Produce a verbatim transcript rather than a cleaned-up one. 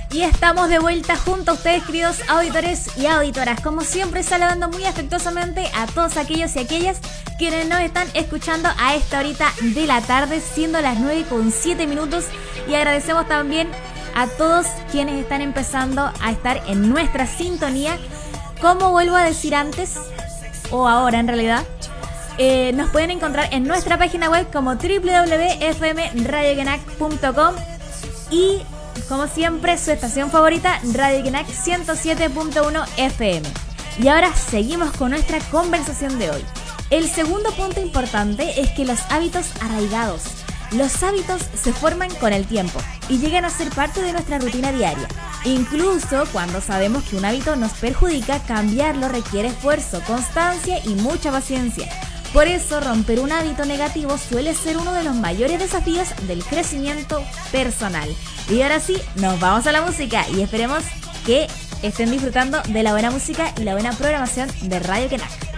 Y estamos de vuelta junto a ustedes, queridos auditores y auditoras. Como siempre, saludando muy afectuosamente a todos aquellos y aquellas quienes nos están escuchando a esta horita de la tarde, siendo las nueve con siete minutos. Y agradecemos también a todos quienes están empezando a estar en nuestra sintonía. Como vuelvo a decir antes, o ahora en realidad, eh, nos pueden encontrar en nuestra página web como doble u doble u doble u punto f m radio quenac punto com y, como siempre, su estación favorita, Radio Quenac ciento siete punto uno F M. Y ahora seguimos con nuestra conversación de hoy. El segundo punto importante es que los hábitos arraigados. Los hábitos se forman con el tiempo y llegan a ser parte de nuestra rutina diaria. Incluso cuando sabemos que un hábito nos perjudica, cambiarlo requiere esfuerzo, constancia y mucha paciencia. Por eso, romper un hábito negativo suele ser uno de los mayores desafíos del crecimiento personal. Y ahora sí, nos vamos a la música y esperemos que estén disfrutando de la buena música y la buena programación de Radio Quenac.